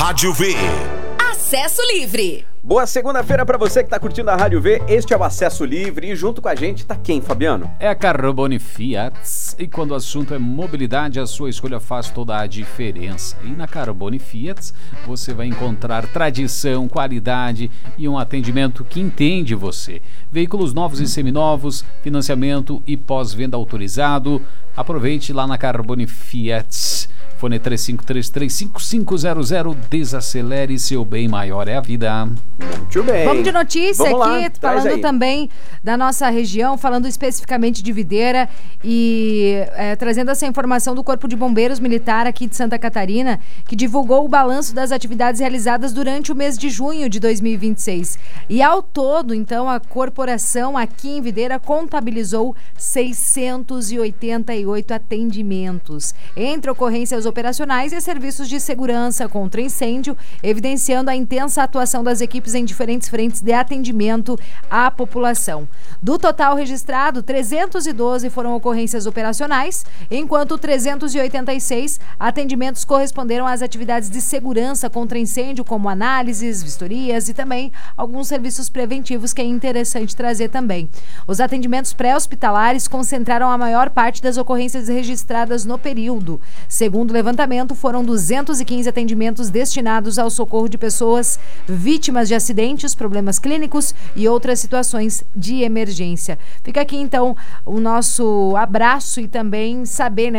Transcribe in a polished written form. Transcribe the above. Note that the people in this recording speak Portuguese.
Rádio V. Acesso Livre. Boa segunda-feira para você que tá curtindo a Rádio V. Este é o Acesso Livre e junto com a gente tá quem, Fabiano? É a Carbone Fiat. E quando o assunto é mobilidade, a sua escolha faz toda a diferença. E na Carbone Fiat você vai encontrar tradição, qualidade e um atendimento que entende você. Veículos novos e seminovos, financiamento e pós-venda autorizado. Aproveite lá na Carbone Fiat. Fone 35335500, desacelere, seu bem maior é a vida. Muito bem. Vamos de notícia. Vamos aqui, lá, falando também da nossa região, falando especificamente de Videira e trazendo essa informação do Corpo de Bombeiros Militar aqui de Santa Catarina, que divulgou o balanço das atividades realizadas durante o mês de junho de 2026. E ao todo, então, a corporação aqui em Videira contabilizou 688 atendimentos, entre ocorrências operacionais e serviços de segurança contra incêndio, evidenciando a intensa atuação das equipes em diferentes frentes de atendimento à população. Do total registrado, 312 foram ocorrências operacionais, enquanto 386 atendimentos corresponderam às atividades de segurança contra incêndio, como análises, vistorias e também alguns serviços preventivos que é interessante trazer também. Os atendimentos pré-hospitalares concentraram a maior parte das ocorrências registradas no período. Segundo o levantamento, foram 215 atendimentos destinados ao socorro de pessoas vítimas de acidentes, problemas clínicos e outras situações de emergência. Fica aqui, então, o nosso abraço e também saber, né,